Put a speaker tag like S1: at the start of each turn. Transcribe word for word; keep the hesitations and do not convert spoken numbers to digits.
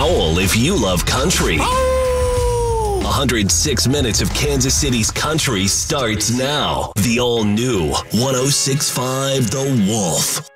S1: howl if you love country. one hundred six minutes of Kansas City's country starts now. The all-new one oh six point five The Wolf.